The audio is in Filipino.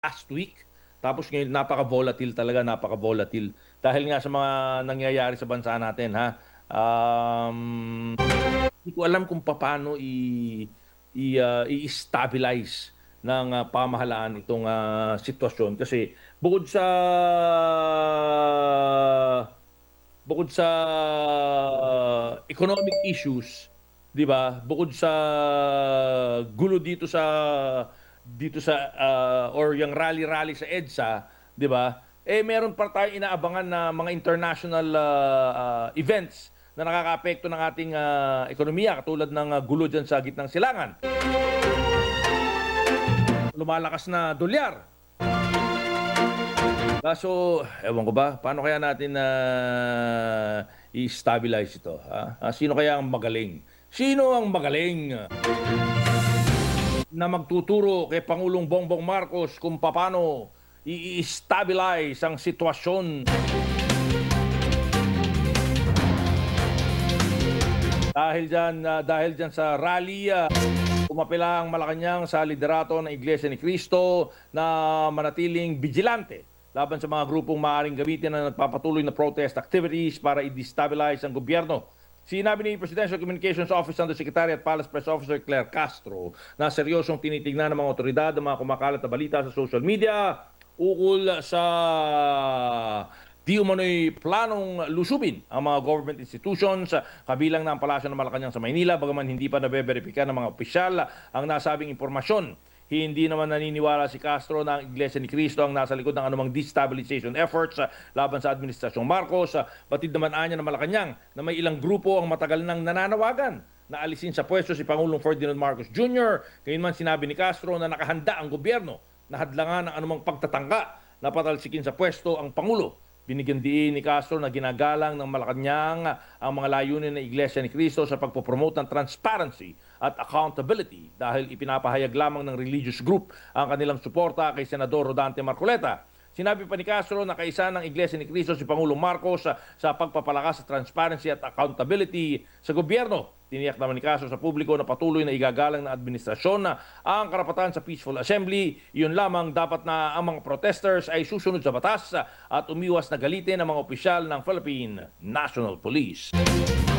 last week. Tapos ngayon napaka-volatile talaga, napaka-volatile. Dahil nga sa mga nangyayari sa bansa natin, ha. Hindi ko alam kung paano i-stabilize ng pamahalaan itong sitwasyon kasi bukod sa economic issues, 'di ba? Bukod sa gulo dito sa or yung rally-rally sa EDSA, 'di ba? Meron pa tayong inaabangan na mga international events na nakakaapekto ng ating ekonomiya katulad ng gulo diyan sa gitnang silangan. Lumalakas na dolyar. Kaso, ewan ko ba, paano kaya natin na i-stabilize ito? Ha? Sino kaya ang magaling? Sino ang magaling na magtuturo kay Pangulong Bongbong Marcos kung paano i-stabilize ang sitwasyon? Dahil dyan sa rally, umapela ang Malacanang sa liderato ng Iglesia ni Cristo na manatiling vigilante laban sa mga grupong maaaring gamitin na nagpapatuloy na protest activities para i-destabilize ang gobyerno. Sinabi ni Presidential Communications Office Undersecretary at Palace Press Officer Claire Castro na seryosong tinitignan ng mga otoridad ang mga kumakalat na balita sa social media ukol sa di umano'y planong lusubin ang mga government institutions kabilang na ang Palasyo ng Malacanang sa Maynila bagaman hindi pa nabeberipika ng mga opisyal ang nasabing impormasyon. Hindi naman naniniwala si Castro na ang Iglesia ni Cristo ang nasa likod ng anumang destabilization efforts laban sa Administrasyong Marcos. Batid naman anya ng Malacanang na may ilang grupo ang matagal nang nananawagan na alisin sa pwesto si Pangulong Ferdinand Marcos Jr. Gayunman sinabi ni Castro na nakahanda ang gobyerno na hadlangan ang anumang pagtatangka na patalsikin sa pwesto ang Pangulo. Binigyan diin ni Castro na ginagalang ng Malacanang ang mga layunin ng Iglesia ni Cristo sa pagpopromote ng transparency at accountability dahil ipinapahayag lamang ng religious group ang kanilang suporta kay Senador Rodante Marcoleta. Sinabi pa ni Castro na kaisa ng Iglesia ni Cristo si Pangulong Marcos sa pagpapalakas sa transparency at accountability sa gobyerno. Tiniyak naman ni Castro sa publiko na patuloy na igagalang ng administrasyon na ang karapatan sa peaceful assembly. Iyon lamang dapat na ang mga protesters ay susunod sa batas at umiwas na galitin ang mga opisyal ng Philippine National Police.